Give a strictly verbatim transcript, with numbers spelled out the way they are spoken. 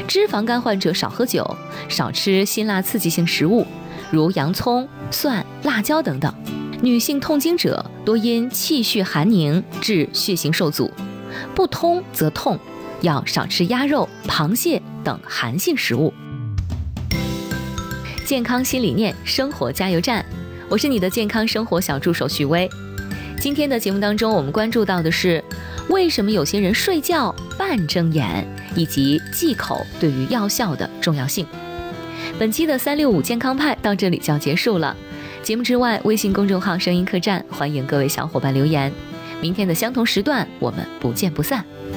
脂肪肝患者少喝酒，少吃辛辣刺激性食物，如洋葱、蒜、辣椒等等。女性痛经者多因气血寒凝致血行受阻，不通则痛，要少吃鸭肉、螃蟹等寒性食物。健康新理念，生活加油站，我是你的健康生活小助手徐薇。今天的节目当中，我们关注到的是为什么有些人睡觉半睁眼，以及忌口对于药效的重要性。本期的三六五健康派到这里就要结束了。节目之外，微信公众号声音客栈，欢迎各位小伙伴留言。明天的相同时段，我们不见不散。